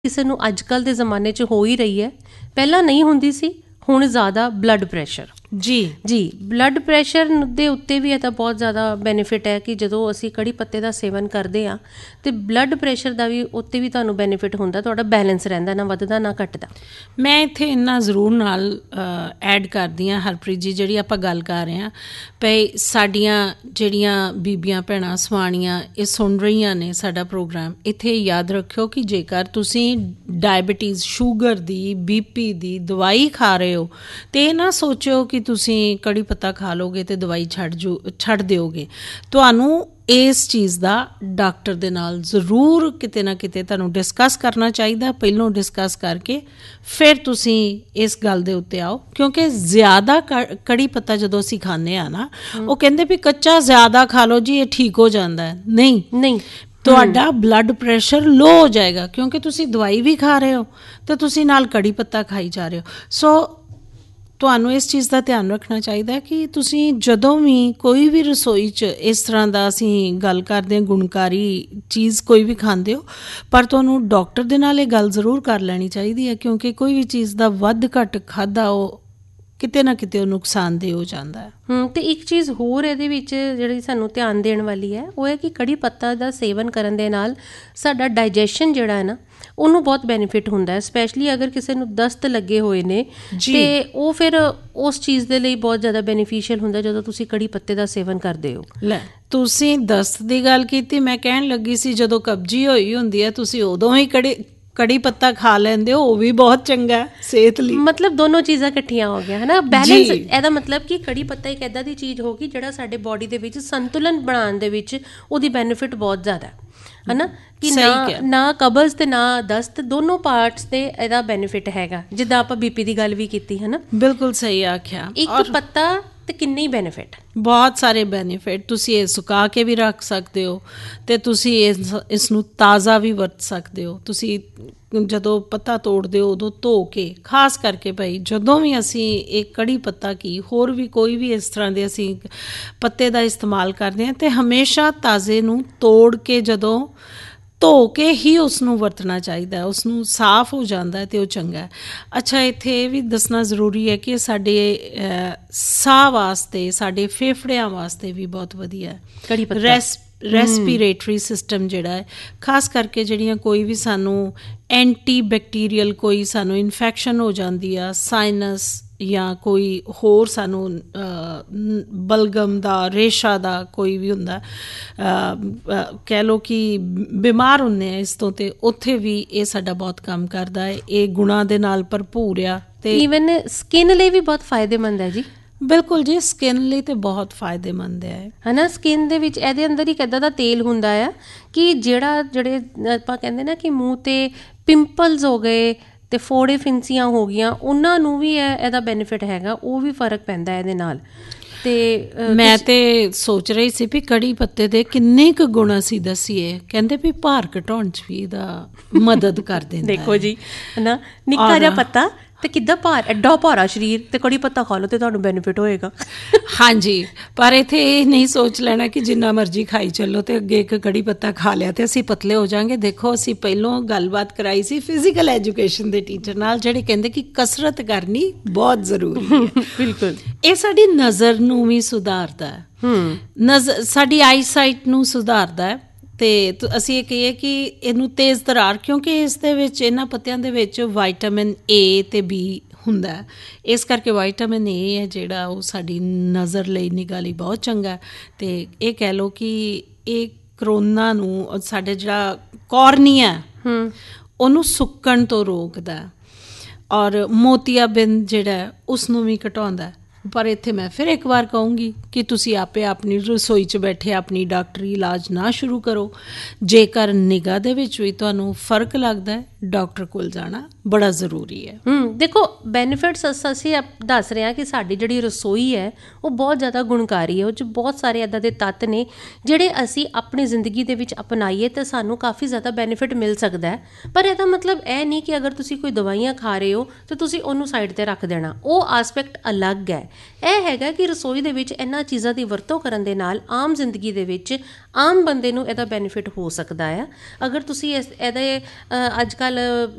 ਕਿਸੇ ਨੂੰ ਅੱਜ ਕੱਲ੍ਹ ਦੇ ਜ਼ਮਾਨੇ 'ਚ ਹੋ ਹੀ ਰਹੀ ਹੈ, ਪਹਿਲਾਂ ਨਹੀਂ ਹੁੰਦੀ ਸੀ, ਹੁਣ ਜ਼ਿਆਦਾ ਬਲੱਡ ਪ੍ਰੈਸ਼ਰ। ਜੀ ਬਲੱਡ ਪ੍ਰੈਸ਼ਰ ਦੇ ਉੱਤੇ ਵੀ ਇਹਦਾ ਬਹੁਤ ਜ਼ਿਆਦਾ ਬੈਨੀਫਿਟ ਹੈ ਕਿ ਜਦੋਂ ਅਸੀਂ ਕੜੀ ਪੱਤੇ ਦਾ ਸੇਵਨ ਕਰਦੇ ਹਾਂ ਅਤੇ ਬਲੱਡ ਪ੍ਰੈਸ਼ਰ ਦਾ ਵੀ ਉੱਤੇ ਵੀ ਤੁਹਾਨੂੰ ਬੈਨੀਫਿਟ ਹੁੰਦਾ, ਤੁਹਾਡਾ ਬੈਲੈਂਸ ਰਹਿੰਦਾ, ਨਾ ਵੱਧਦਾ ਨਾ ਘੱਟਦਾ। ਮੈਂ ਇੱਥੇ ਇੰਨਾ ਜ਼ਰੂਰ ਨਾਲ ਐਡ ਕਰਦੀ ਹਾਂ ਹਰਪ੍ਰੀਤ ਜੀ, ਜਿਹੜੀ ਆਪਾਂ ਗੱਲ ਕਰ ਰਹੇ ਹਾਂ ਭਈ ਸਾਡੀਆਂ ਜਿਹੜੀਆਂ ਬੀਬੀਆਂ ਭੈਣਾਂ ਸਵਾਣੀਆਂ ਇਹ ਸੁਣ ਰਹੀਆਂ ਨੇ ਸਾਡਾ ਪ੍ਰੋਗਰਾਮ, ਇੱਥੇ ਯਾਦ ਰੱਖਿਓ ਕਿ ਜੇਕਰ ਤੁਸੀਂ ਡਾਇਬਟੀਜ਼ ਸ਼ੂਗਰ ਦੀ BP ਦੀ ਦਵਾਈ ਖਾ ਰਹੇ ਹੋ ਅਤੇ ਇਹ ਨਾ ਸੋਚਿਓ ਕਿ ਤੁਸੀਂ ਕੜੀ ਪੱਤਾ ਖਾ ਲਓਗੇ ਅਤੇ ਦਵਾਈ ਛੱਡ ਦਿਓਗੇ। ਤੁਹਾਨੂੰ ਇਸ ਚੀਜ਼ ਦਾ ਡਾਕਟਰ ਦੇ ਨਾਲ ਜ਼ਰੂਰ ਕਿਤੇ ਨਾ ਕਿਤੇ ਤੁਹਾਨੂੰ ਡਿਸਕਸ ਕਰਨਾ ਚਾਹੀਦਾ, ਪਹਿਲੋਂ ਡਿਸਕਸ ਕਰਕੇ ਫਿਰ ਤੁਸੀਂ ਇਸ ਗੱਲ ਦੇ ਉੱਤੇ ਆਓ, ਕਿਉਂਕਿ ਜ਼ਿਆਦਾ ਕੜੀ ਪੱਤਾ ਜਦੋਂ ਅਸੀਂ ਖਾਂਦੇ ਹਾਂ ਨਾ, ਉਹ ਕਹਿੰਦੇ ਵੀ ਕੱਚਾ ਜ਼ਿਆਦਾ ਖਾ ਲਓ ਜੀ ਇਹ ਠੀਕ ਹੋ ਜਾਂਦਾ ਹੈ। ਨਹੀਂ, ਤੁਹਾਡਾ ਬਲੱਡ ਪ੍ਰੈਸ਼ਰ ਲੋ ਹੋ ਜਾਏਗਾ, ਕਿਉਂਕਿ ਤੁਸੀਂ ਦਵਾਈ ਵੀ ਖਾ ਰਹੇ ਹੋ ਅਤੇ ਤੁਸੀਂ ਨਾਲ ਕੜੀ ਪੱਤਾ ਖਾਈ ਜਾ ਰਹੇ ਹੋ। ਸੋ ਤੁਹਾਨੂੰ ਇਸ ਚੀਜ਼ ਦਾ ਧਿਆਨ ਰੱਖਣਾ ਚਾਹੀਦਾ ਕਿ ਤੁਸੀਂ ਜਦੋਂ ਵੀ ਕੋਈ ਵੀ ਰਸੋਈ 'ਚ ਇਸ ਤਰ੍ਹਾਂ ਦਾ ਅਸੀਂ ਗੱਲ ਕਰਦੇ ਹਾਂ ਗੁਣਕਾਰੀ ਚੀਜ਼ ਕੋਈ ਵੀ ਖਾਂਦੇ ਹੋ, ਪਰ ਤੁਹਾਨੂੰ ਡਾਕਟਰ ਦੇ ਨਾਲ ਇਹ ਗੱਲ ਜ਼ਰੂਰ ਕਰ ਲੈਣੀ ਚਾਹੀਦੀ ਹੈ, ਕਿਉਂਕਿ ਕੋਈ ਵੀ ਚੀਜ਼ ਦਾ ਵੱਧ ਘੱਟ ਖਾਧਾ ਉਹ ਕਿਤੇ ਨਾ ਕਿਤੇ ਉਹ ਨੁਕਸਾਨਦੇਹ ਹੋ ਜਾਂਦਾ ਹੈ। ਅਤੇ ਇੱਕ ਚੀਜ਼ ਹੋਰ ਇਹਦੇ ਵਿੱਚ ਜਿਹੜੀ ਸਾਨੂੰ ਧਿਆਨ ਦੇਣ ਵਾਲੀ ਹੈ ਉਹ ਹੈ ਕਿ ਕੜੀ ਪੱਤਾ ਦਾ ਸੇਵਨ ਕਰਨ ਦੇ ਨਾਲ ਸਾਡਾ ਡਾਈਜੈਸ਼ਨ ਜਿਹੜਾ ਹੈ ਨਾ ਉਹਨੂੰ ਬਹੁਤ ਬੈਨੀਫਿਟ ਹੁੰਦਾ ਹੈ, ਸਪੈਸ਼ਲੀ ਅਗਰ ਕਿਸੇ ਨੂੰ ਦਸਤ ਲੱਗੇ ਹੋਏ ਨੇ ਅਤੇ ਉਹ ਫਿਰ ਉਸ ਚੀਜ਼ ਦੇ ਲਈ ਬਹੁਤ ਜ਼ਿਆਦਾ ਬੈਨੀਫੀਸ਼ੀਅਲ ਹੁੰਦਾ ਜਦੋਂ ਤੁਸੀਂ ਕੜੀ ਪੱਤੇ ਦਾ ਸੇਵਨ ਕਰਦੇ ਹੋ। ਲੈ ਤੁਸੀਂ ਦਸਤ ਦੀ ਗੱਲ ਕੀਤੀ, ਮੈਂ ਕਹਿਣ ਲੱਗੀ ਸੀ ਜਦੋਂ ਕਬਜੀ ਹੋਈ ਹੁੰਦੀ ਹੈ ਤੁਸੀਂ ਉਦੋਂ ਹੀ ਕੜੀ ਪੱਤਾ ਖਾ ਲੈਂਦੇ ਹੋ, ਉਹ ਵੀ ਬਹੁਤ ਚੰਗਾ ਹੈ ਸਿਹਤ ਲਈ। ਮਤਲਬ ਦੋਨੋਂ ਚੀਜ਼ਾਂ ਇਕੱਠੀਆਂ ਹੋ ਗਿਆ ਹੈ ਨਾ, ਬੈਲੈਂਸ। ਇਹਦਾ ਮਤਲਬ ਕਿ ਕੜੀ ਪੱਤਾ ਇੱਕ ਇੱਦਾਂ ਦੀ ਚੀਜ਼ ਹੋ ਗਈ ਜਿਹੜਾ ਸਾਡੇ ਬੋਡੀ ਦੇ ਵਿੱਚ ਸੰਤੁਲਨ ਬਣਾਉਣ ਦੇ ਵਿੱਚ ਉਹਦੀ ਬੈਨੀਫਿਟ ਬਹੁਤ ਜ਼ਿਆਦਾ ਹੈ ਨਾ, ਕਿ ਨਾ ਕਬਜ਼ ਤੇ ਨਾ ਦਸਤ, ਦੋਨੋਂ ਪਾਰਟਸ ਤੇ ਇਹਦਾ ਬੈਨੀਫਿਟ ਹੈਗਾ। ਜਿੱਦਾਂ ਆਪਾਂ BP ਦੀ ਗੱਲ ਵੀ ਕੀਤੀ ਹੈ ਨਾ, ਬਿਲਕੁਲ ਸਹੀ ਆਖਿਆ। ਇੱਕ ਪੱਤਾ ਤੇ ਕਿੰਨੇ ਹੀ ਬੈਨੀਫਿਟ, ਬਹੁਤ ਸਾਰੇ ਬੈਨੀਫਿਟ। ਤੁਸੀਂ ਇਹ ਸੁਕਾ ਕੇ ਵੀ ਰੱਖ ਸਕਦੇ ਹੋ ਅਤੇ ਤੁਸੀਂ ਇਸ ਨੂੰ ਤਾਜ਼ਾ ਵੀ ਵਰਤ ਸਕਦੇ ਹੋ। ਤੁਸੀਂ ਜਦੋਂ ਪੱਤਾ ਤੋੜਦੇ ਹੋ ਉਦੋਂ ਧੋ ਕੇ, ਖਾਸ ਕਰਕੇ ਭਾਈ ਜਦੋਂ ਵੀ ਅਸੀਂ ਇਹ ਕੜੀ ਪੱਤਾ ਕੀ ਹੋਰ ਵੀ ਕੋਈ ਵੀ ਇਸ ਤਰ੍ਹਾਂ ਦੇ ਅਸੀਂ ਪੱਤੇ ਦਾ ਇਸਤੇਮਾਲ ਕਰਦੇ ਹਾਂ, ਅਤੇ ਹਮੇਸ਼ਾ ਤਾਜ਼ੇ ਨੂੰ ਤੋੜ ਕੇ ਜਦੋਂ ਧੋ ਕੇ ਹੀ ਉਸ ਨੂੰ ਵਰਤਣਾ ਚਾਹੀਦਾ, ਉਸ ਨੂੰ ਸਾਫ਼ ਹੋ ਜਾਂਦਾ ਅਤੇ ਉਹ ਚੰਗਾ। ਅੱਛਾ, ਇੱਥੇ ਇਹ ਵੀ ਦੱਸਣਾ ਜ਼ਰੂਰੀ ਹੈ ਕਿ ਸਾਡੇ ਸਾਹ ਵਾਸਤੇ, ਸਾਡੇ ਫੇਫੜਿਆਂ ਵਾਸਤੇ ਵੀ ਬਹੁਤ ਵਧੀਆ ਹੈ। ਰੈਸਪੀਰੇਟਰੀ ਸਿਸਟਮ ਜਿਹੜਾ ਹੈ, ਖਾਸ ਕਰਕੇ ਜਿਹੜੀਆਂ ਕੋਈ ਵੀ ਸਾਨੂੰ ਐਂਟੀ ਬੈਕਟੀਰੀਅਲ ਕੋਈ ਸਾਨੂੰ ਇਨਫੈਕਸ਼ਨ ਹੋ ਜਾਂਦੀ ਆ, ਸਾਈਨਸ ਜਾਂ ਕੋਈ ਹੋਰ ਸਾਨੂੰ ਬਲਗਮ ਦਾ, ਰੇਸ਼ਾ ਦਾ ਕੋਈ ਵੀ ਹੁੰਦਾ, ਕਹਿ ਲਓ ਕਿ ਬਿਮਾਰ ਹੁੰਦੇ ਆ ਇਸ ਤੋਂ, ਅਤੇ ਉੱਥੇ ਵੀ ਇਹ ਸਾਡਾ ਬਹੁਤ ਕੰਮ ਕਰਦਾ ਹੈ। ਇਹ ਗੁਣਾਂ ਦੇ ਨਾਲ ਭਰਪੂਰ ਆ ਅਤੇ ਈਵਨ ਸਕਿਨ ਲਈ ਵੀ ਬਹੁਤ ਫਾਇਦੇਮੰਦ ਹੈ ਜੀ। ਬਿਲਕੁਲ ਜੀ, ਸਕਿਨ ਲਈ ਤਾਂ ਬਹੁਤ ਫਾਇਦੇਮੰਦ ਹੈ ਨਾ। ਸਕਿਨ ਦੇ ਵਿੱਚ ਇਹਦੇ ਅੰਦਰ ਇੱਕ ਇੱਦਾਂ ਦਾ ਤੇਲ ਹੁੰਦਾ ਆ ਕਿ ਜਿਹੜੇ ਆਪਾਂ ਕਹਿੰਦੇ ਨਾ ਕਿ ਮੂੰਹ 'ਤੇ ਪਿੰਪਲਸ ਹੋ ਗਏ ਅਤੇ ਫੋੜੇ ਫਿੰਸੀਆਂ ਹੋ ਗਈਆਂ, ਉਹਨਾਂ ਨੂੰ ਵੀ ਇਹਦਾ ਬੈਨੀਫਿਟ ਹੈਗਾ, ਉਹ ਵੀ ਫਰਕ ਪੈਂਦਾ ਇਹਦੇ ਨਾਲ। ਅਤੇ ਮੈਂ ਤਾਂ ਸੋਚ ਰਹੀ ਸੀ ਵੀ ਕੜੀ ਪੱਤੇ ਦੇ ਕਿੰਨੇ ਕੁ ਗੁਣ ਅਸੀਂ ਦੱਸੀਏ। ਕਹਿੰਦੇ ਵੀ ਭਾਰ ਘਟਾਉਣ 'ਚ ਵੀ ਇਹਦਾ ਮਦਦ ਕਰ ਦਿੰਦਾ। ਦੇਖੋ ਜੀ ਹੈ ਨਾ, ਨਿੱਕਾ ਜਿਹਾ ਪੱਤਾ ਅਤੇ ਕਿੱਦਾਂ ਐਡਾ ਭਾਰਾ ਸਰੀਰ, ਅਤੇ ਕੜੀ ਪੱਤਾ ਖਾ ਲਓ ਅਤੇ ਤੁਹਾਨੂੰ ਬੈਨੀਫਿਟ ਹੋਏਗਾ। ਹਾਂਜੀ, ਪਰ ਇੱਥੇ ਇਹ ਨਹੀਂ ਸੋਚ ਲੈਣਾ ਕਿ ਜਿੰਨਾ ਮਰਜ਼ੀ ਖਾਈ ਚੱਲੋ ਅਤੇ ਅੱਗੇ ਇੱਕ ਕੜੀ ਪੱਤਾ ਖਾ ਲਿਆ ਅਤੇ ਅਸੀਂ ਪਤਲੇ ਹੋ ਜਾਵਾਂਗੇ। ਦੇਖੋ, ਅਸੀਂ ਪਹਿਲੋਂ ਗੱਲਬਾਤ ਕਰਾਈ ਸੀ ਫਿਜ਼ੀਕਲ ਐਜੂਕੇਸ਼ਨ ਦੇ ਟੀਚਰ ਨਾਲ, ਜਿਹੜੇ ਕਹਿੰਦੇ ਕਿ ਕਸਰਤ ਕਰਨੀ ਬਹੁਤ ਜ਼ਰੂਰੀ ਹੈ। ਬਿਲਕੁਲ, ਇਹ ਸਾਡੀ ਨਜ਼ਰ ਨੂੰ ਵੀ ਸੁਧਾਰਦਾ ਹੈ, ਸਾਡੀ ਆਈਸਾਈਟ ਨੂੰ ਸੁਧਾਰਦਾ ਹੈ। ਅਤੇ ਅਸੀਂ ਇਹ ਕਹੀਏ ਕਿ ਇਹਨੂੰ ਤੇਜ਼ ਤਰਾਰ, ਕਿਉਂਕਿ ਇਸ ਦੇ ਵਿੱਚ ਇਹਨਾਂ ਪੱਤਿਆਂ ਦੇ ਵਿੱਚ ਵਿਟਾਮਿਨ A ਅਤੇ B ਹੁੰਦਾ, ਇਸ ਕਰਕੇ ਵਿਟਾਮਿਨ A ਹੈ ਜਿਹੜਾ ਉਹ ਸਾਡੀ ਨਜ਼ਰ ਲਈ, ਨਿਗਾਹ ਲਈ ਬਹੁਤ ਚੰਗਾ। ਅਤੇ ਇਹ ਕਹਿ ਲਓ ਕਿ ਇਹ ਕਰੋਨਾ ਨੂੰ, ਸਾਡੇ ਜਿਹੜਾ ਕੋਰਨੀਆ ਉਹਨੂੰ ਸੁੱਕਣ ਤੋਂ ਰੋਕਦਾ, ਔਰ ਮੋਤੀਆਬਿੰਦ ਜਿਹੜਾ ਉਸ ਨੂੰ ਵੀ ਘਟਾਉਂਦਾ। ਪਰ ਇੱਥੇ ਮੈਂ ਫਿਰ ਇੱਕ ਵਾਰ ਕਹੂੰਗੀ ਕਿ ਤੁਸੀਂ ਆਪੇ ਆਪਣੀ ਰਸੋਈ 'ਚ ਬੈਠੇ ਆਪਣੀ ਡਾਕਟਰੀ ਇਲਾਜ ਨਾ ਸ਼ੁਰੂ ਕਰੋ। ਜੇਕਰ ਨਿਗਾਹ ਦੇ ਵਿੱਚ ਵੀ ਤੁਹਾਨੂੰ ਫਰਕ ਲੱਗਦਾ ਹੈ, ਡਾਕਟਰ ਕੋਲ ਜਾਣਾ ਬੜਾ ਜ਼ਰੂਰੀ ਹੈ। ਦੇਖੋ, ਬੈਨੀਫਿਟਸ ਅਸੀਂ ਦੱਸ ਰਹੇ ਹਾਂ ਕਿ ਸਾਡੀ ਜਿਹੜੀ ਰਸੋਈ ਹੈ ਉਹ ਬਹੁਤ ਜ਼ਿਆਦਾ ਗੁਣਕਾਰੀ ਹੈ, ਉਹ 'ਚ ਬਹੁਤ ਸਾਰੇ ਇੱਦਾਂ ਦੇ ਤੱਤ ਨੇ ਜਿਹੜੇ ਅਸੀਂ ਆਪਣੀ ਜ਼ਿੰਦਗੀ ਦੇ ਵਿੱਚ ਅਪਣਾਈਏ ਤਾਂ ਸਾਨੂੰ ਕਾਫੀ ਜ਼ਿਆਦਾ ਬੈਨੀਫਿਟ ਮਿਲ ਸਕਦਾ ਹੈ। ਪਰ ਇਹਦਾ ਮਤਲਬ ਇਹ ਨਹੀਂ ਕਿ ਅਗਰ ਤੁਸੀਂ ਕੋਈ ਦਵਾਈਆਂ ਖਾ ਰਹੇ ਹੋ ਤਾਂ ਤੁਸੀਂ ਉਹਨੂੰ ਸਾਈਡ 'ਤੇ ਰੱਖ ਦੇਣਾ, ਉਹ ਆਸਪੈਕਟ ਅਲੱਗ ਹੈ। ਇਹ ਹੈਗਾ ਕਿ ਰਸੋਈ ਦੇ ਵਿੱਚ ਇਹਨਾਂ ਚੀਜ਼ਾਂ ਦੀ ਵਰਤੋਂ ਕਰਨ ਦੇ ਨਾਲ ਆਮ ਜ਼ਿੰਦਗੀ ਦੇ ਵਿੱਚ ਆਮ ਬੰਦੇ ਨੂੰ ਇਹਦਾ ਬੈਨੀਫਿਟ ਹੋ ਸਕਦਾ ਆ। ਅਗਰ ਤੁਸੀਂ ਇਹਦੇ ਅੱਜ ਕੱਲ੍ਹ